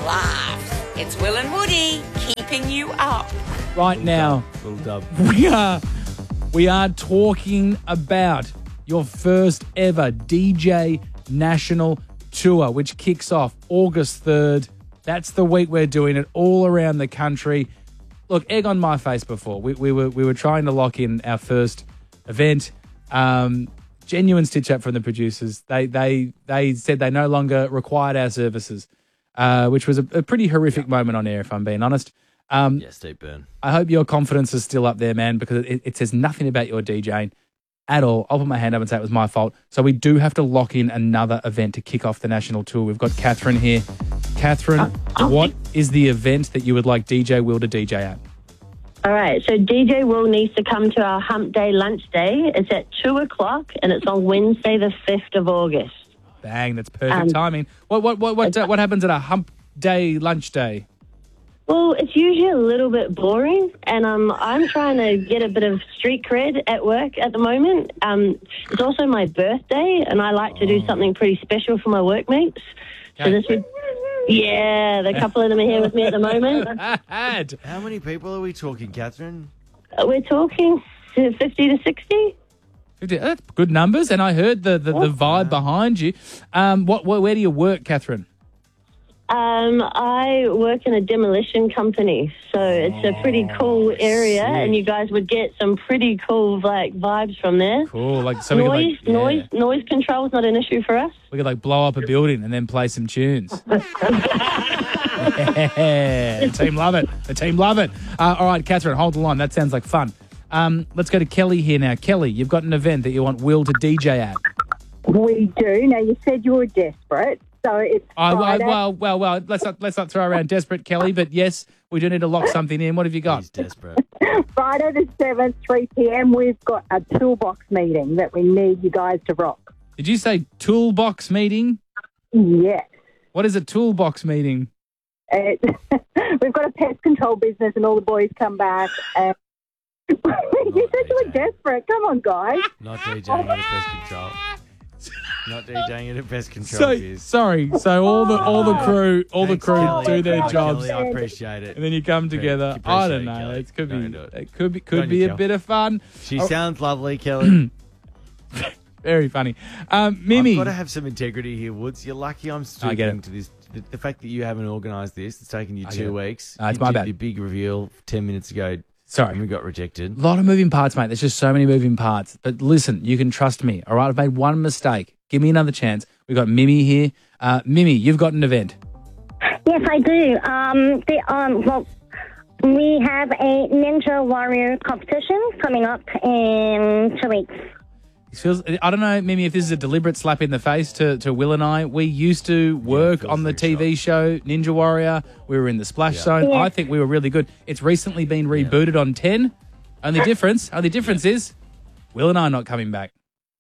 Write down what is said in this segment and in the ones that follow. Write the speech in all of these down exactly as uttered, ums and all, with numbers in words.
laughs. It's Will and Woody keeping you up. Right now, Little dub. we are we are talking about your first ever D J National Tour, which kicks off August third. That's the week we're doing it all around the country. Look, egg on my face before. We, we were we were trying to lock in our first event. Um, genuine stitch up from the producers. They they they said they no longer required our services, uh, which was a, a pretty horrific yeah. moment on air, if I'm being honest. Um, yeah, Steve Byrne. I hope your confidence is still up there, man, because it, it says nothing about your DJing at all. I'll put my hand up and say it was my fault. So we do have to lock in another event to kick off the national tour. We've got Catherine here. Catherine, uh, what is the event that you would like D J Will to D J at? All right, so D J Will needs to come to our Hump Day lunch day. It's at two o'clock and it's on Wednesday the fifth of August. Bang, that's perfect um, timing. What what what what, uh, what happens at a Hump Day lunch day? Well, it's usually a little bit boring, and um, I'm trying to get a bit of street cred at work at the moment. Um, it's also my birthday, and I like to do something pretty special for my workmates. So Okay. this would, yeah, the couple of them are here with me at the moment. How many people are we talking, Catherine? Uh, We're talking fifty to sixty. That's good numbers, and I heard the, the, the vibe behind you. Um, what, what where do you work, Catherine? Um, I work in a demolition company, so it's a pretty cool area, sick. and you guys would get some pretty cool like vibes from there. Cool, like so we could Noise, like yeah. noise, noise control is not an issue for us. we could like blow up a building and then play some tunes. Yeah, the team love it. The team love it. Uh, all right, Catherine, hold the line. That sounds like fun. Um, let's go to Kelly here now. Kelly, you've got an event that you want Will to D J at. We do. Now, you said you were desperate, so it's I, I, Friday. well, well, well. Let's not let's not throw around desperate, Kelly. But yes, we do need to lock something in. What have you got? He's desperate. Friday the seventh, three p.m, we've got a toolbox meeting that we need you guys to rock. Did you say toolbox meeting? Yes. What is a toolbox meeting? It, we've got a pest control business and all the boys come back. And you said you were desperate. Come on, guys. Not DJing at a pest control. Not DJing at a pest control. So Biz. sorry. So all the all the crew all Thanks, the crew Kelly. do their Oh, jobs, Kelly, I appreciate it. and then you come Appreciate together. it, I don't know. Kelly. It could Don't be do it. it could be could Don't be you, a Kel. bit of fun. She Oh, sounds lovely, Kelly. very funny. Um, Mimi, I've got to have some integrity here, Woods. You're lucky I'm I get stooping it. to this. The, the fact that you haven't organised this, it's taken you I get two it. weeks. No, it's you my did bad. Your big reveal ten minutes ago. Sorry. And we got rejected. a lot of moving parts, mate. There's just so many moving parts. But listen, you can trust me. All right, I've made one mistake. Give me another chance. We've got Mimi here. Uh, Mimi, you've got an event. Yes, I do. Um, the, um, well, we have a Ninja Warrior competition coming up in two weeks. It feels, I don't know, Mimi, if this is a deliberate slap in the face to, to Will and I. We used to work feels on the like T V show Ninja Warrior. We were in the Splash Yeah. Zone. Yeah. I think we were really good. It's recently been rebooted on ten. Only difference, only difference is Will and I are not coming back.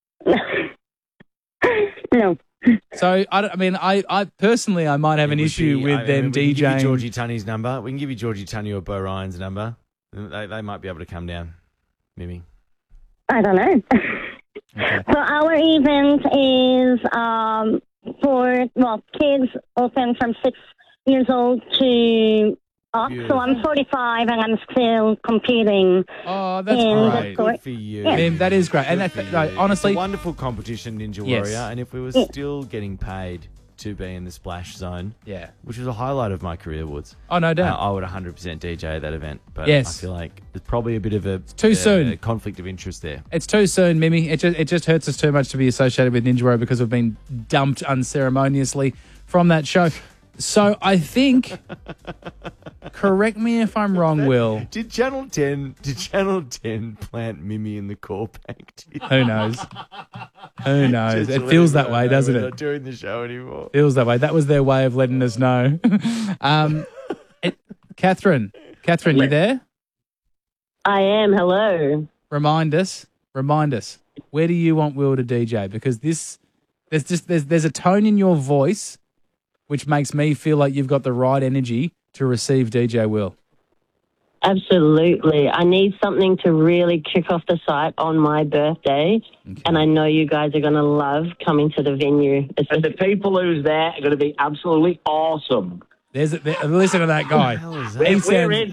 No. So, I, don't, I mean, I, I personally, I might have It an would issue be- with I mean, them we can give you DJing. Georgie Tunney's number. We can give you Georgie Tunney or Bo Ryan's number. They, they might be able to come down, Mimi. I don't know. Okay. So our event is um, for, well, kids open from six years old to up. Beautiful. So I'm forty-five and I'm still competing. Oh, that's in the great. sport. Good for you. Yeah. Mim, that is great. And Good that, for no, you. honestly, It's a wonderful competition, Ninja Yes. Warrior. And if we were still getting paid to be in the Splash Zone, yeah. which was a highlight of my career, Woods, Oh, no uh, doubt. I would one hundred percent D J at that event. But Yes. I feel like there's probably a bit of a too uh, soon. conflict of interest there. It's too soon, Mimi. It just, it just hurts us too much to be associated with Ninja Warrior because we've been dumped unceremoniously from that show. So I think, correct me if I'm wrong, Will. Did Channel ten did Channel ten plant Mimi in the call bank? Who knows? Who knows? Just to It let feels that everyone way, know doesn't we're it? Not doing the show anymore. Feels that way. That was their way of letting us know. um, it, Catherine, Catherine, you there? I am. Hello. Remind us, remind us. Where do you want Will to D J? Because this, there's just there's there's a tone in your voice which makes me feel like you've got the right energy to receive D J Will. Absolutely. I need something to really kick off the site on my birthday, Okay. and I know you guys are going to love coming to the venue. It's And the people who's there are going to be absolutely awesome. There's a, there, listen to that guy. hell is He that? We're sounds- in.